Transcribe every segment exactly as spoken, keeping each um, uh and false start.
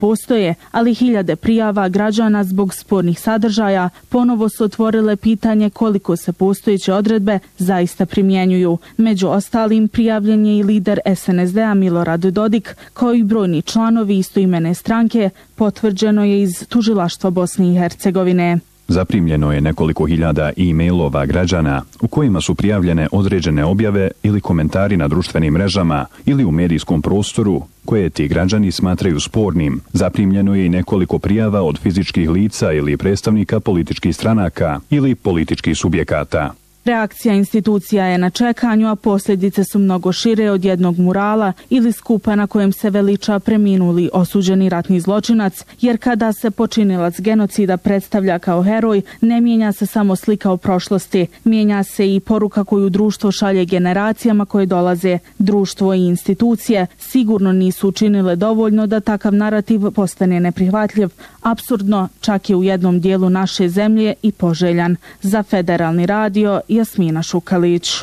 postoje, ali hiljade prijava građana zbog spornih sadržaja ponovo su otvorile pitanje koliko se postojeće odredbe zaista primjenjuju. Među ostalim prijavljen je i lider S N S D-a Milorad Dodik, kao i brojni članovi istoimene stranke, potvrđeno je iz tužilaštva Bosne i Hercegovine. Zaprimljeno je nekoliko hiljada e-mailova građana u kojima su prijavljene određene objave ili komentari na društvenim mrežama ili u medijskom prostoru koje ti građani smatraju spornim. Zaprimljeno je i nekoliko prijava od fizičkih lica ili predstavnika političkih stranaka ili političkih subjekata. Reakcija institucija je na čekanju, a posljedice su mnogo šire od jednog murala ili skupa na kojem se veliča preminuli osuđeni ratni zločinac, jer kada se počinilac genocida predstavlja kao heroj, ne mijenja se samo slika o prošlosti, mijenja se i poruka koju društvo šalje generacijama koje dolaze. Društvo i institucije sigurno nisu učinile dovoljno da takav narativ postane neprihvatljiv, apsurdno čak i u jednom dijelu naše zemlje i poželjan. Za Federalni radio Jasmina Šukalić.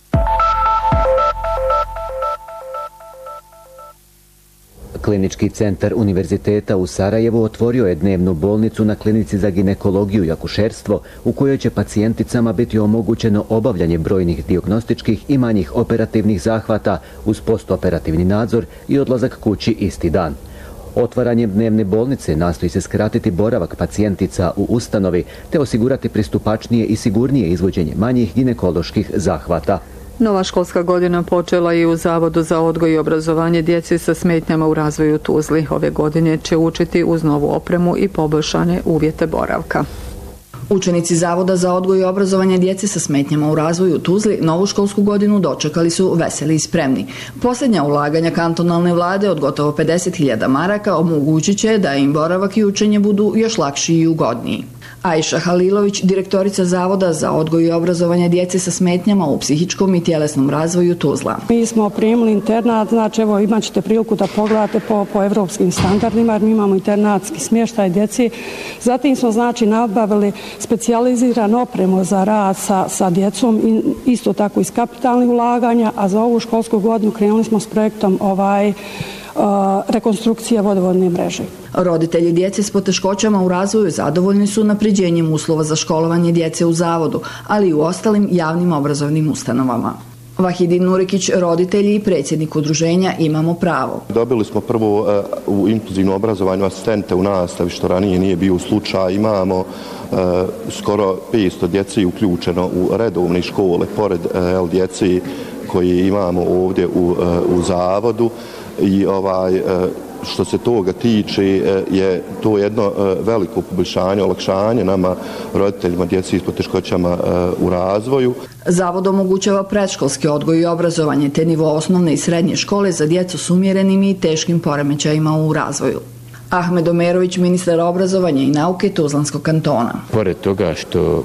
Klinički centar Univerziteta u Sarajevu otvorio je dnevnu bolnicu na klinici za ginekologiju i akušerstvo u kojoj će pacijenticama biti omogućeno obavljanje brojnih dijagnostičkih i manjih operativnih zahvata uz postoperativni nadzor i odlazak kući isti dan. Otvaranjem dnevne bolnice nastoji se skratiti boravak pacijentica u ustanovi te osigurati pristupačnije i sigurnije izvođenje manjih ginekoloških zahvata. Nova školska godina počela i u Zavodu za odgoj i obrazovanje djece sa smetnjama u razvoju Tuzli. Ove godine će učiti uz novu opremu i poboljšane uvjete boravka. Učenici Zavoda za odgoj i obrazovanje djece sa smetnjama u razvoju u Tuzli novu školsku godinu dočekali su veseli i spremni. Posljednja ulaganja kantonalne vlade od gotovo pedeset hiljada maraka omogućit će da im boravak i učenje budu još lakši i ugodniji. Ajša Halilović, direktorica Zavoda za odgoj i obrazovanje djece sa smetnjama u psihičkom i tjelesnom razvoju Tuzla. Mi smo primili internat, znači evo imat ćete priliku da pogledate po, po evropskim standardima, jer mi imamo internatski smještaj djeci. Zatim smo znači nabavili specijaliziran opremu za rad sa, sa djecom, i isto tako iz kapitalnih ulaganja, a za ovu školsku godinu krenuli smo s projektom ovaj rekonstrukcija vodovodne mreže. Roditelji djece s poteškoćama u razvoju zadovoljni su napređenjem uslova za školovanje djece u Zavodu, ali i u ostalim javnim obrazovnim ustanovama. Vahidin Nurikić, roditelji i predsjednik udruženja Imamo pravo. Dobili smo prvo uh, u inkluzivnom obrazovanju asistente u nastavi, što ranije nije bio slučaj. Imamo uh, skoro petsto djeci uključeno u redovne škole, pored uh, djeci koji imamo ovdje u, uh, u Zavodu. I ovaj, što se toga tiče je to jedno veliko poboljšanje, olakšanje nama roditeljima djeci s poteškoćama u razvoju. Zavod omogućava predškolski odgoj i obrazovanje te nivo osnovne i srednje škole za djecu s umjerenim i teškim poremećajima u razvoju. Ahmed Omerović, ministar obrazovanja i nauke Tuzlanskog kantona. Pored toga što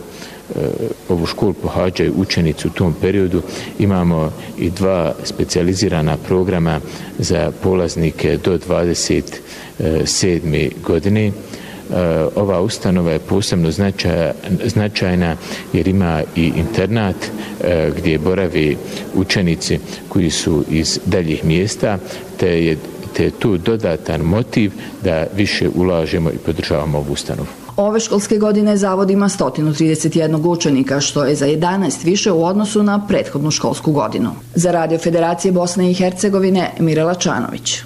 ovu školu pohađaju učenici u tom periodu, imamo i dva specijalizirana programa za polaznike do dvadeset sedme godine. Ova ustanova je posebno značajna jer ima i internat gdje borave učenici koji su iz daljih mjesta, te je te tu dodatan motiv da više ulažemo i podržavamo ovu ustanovu. Ove školske godine Zavod ima sto trideset jedan učenika, što je za jedanaest više u odnosu na prethodnu školsku godinu. Za Radio Federacije Bosne i Hercegovine, Mirela Čanović.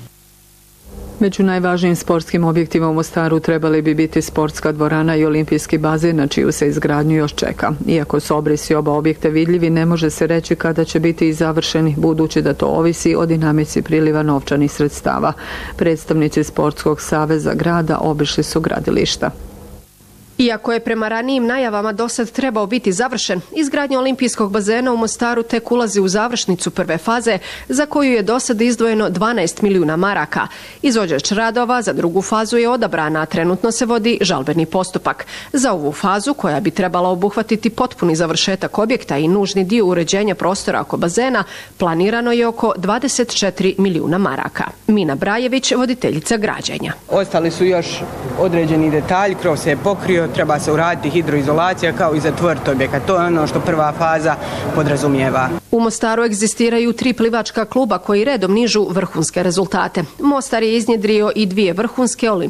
Među najvažnijim sportskim objektima u Mostaru trebali bi biti sportska dvorana i olimpijski bazen, na čiju se izgradnju još čeka. Iako su obrisi oba objekta vidljivi, ne može se reći kada će biti i završeni, budući da to ovisi o dinamici priliva novčanih sredstava. Predstavnici Sportskog saveza grada obišli su gradilišta. Iako je prema ranijim najavama dosad trebao biti završen, izgradnja olimpijskog bazena u Mostaru tek ulazi u završnicu prve faze, za koju je dosad izdvojeno dvanaest milijuna maraka. Izvođač radova za drugu fazu je odabrana, a trenutno se vodi žalbeni postupak. Za ovu fazu, koja bi trebala obuhvatiti potpuni završetak objekta i nužni dio uređenja prostora oko bazena, planirano je oko dvadeset četiri milijuna maraka. Mina Brajević, voditeljica građenja. Ostali su još određeni detalji, krov se je pokrio, treba se uraditi hidroizolacija kao i zatvoriti objekat. To je ono što prva faza podrazumijeva. U Mostaru egzistiraju tri plivačka kluba koji redom nižu vrhunske rezultate. Mostar je iznjedrio i dvije vrhunske olimpijske